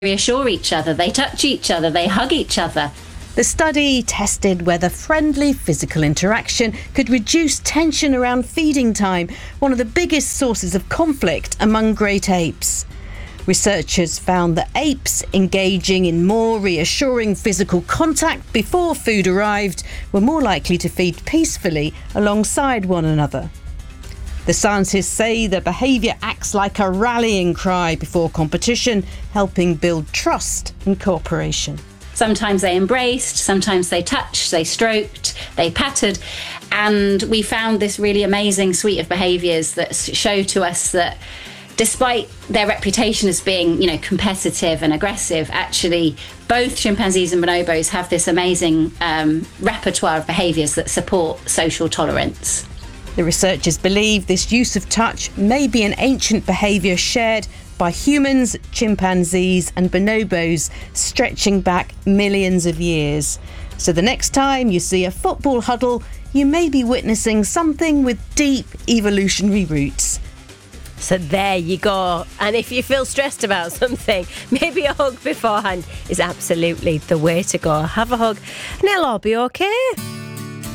reassure each other, they touch each other, they hug each other. The study tested whether friendly physical interaction could reduce tension around feeding time, one of the biggest sources of conflict among great apes. Researchers found that apes engaging in more reassuring physical contact before food arrived were more likely to feed peacefully alongside one another. The scientists say the behaviour acts like a rallying cry before competition, helping build trust and cooperation. Sometimes they embraced, sometimes they touched, they stroked, they patted, and we found this really amazing suite of behaviours that show to us that despite their reputation as being, competitive and aggressive, actually both chimpanzees and bonobos have this amazing repertoire of behaviours that support social tolerance. The researchers believe this use of touch may be an ancient behaviour shared by humans, chimpanzees and bonobos stretching back millions of years. So the next time you see a football huddle, you may be witnessing something with deep evolutionary roots. So there you go. And if you feel stressed about something, maybe a hug beforehand is absolutely the way to go. Have a hug and it'll all be okay.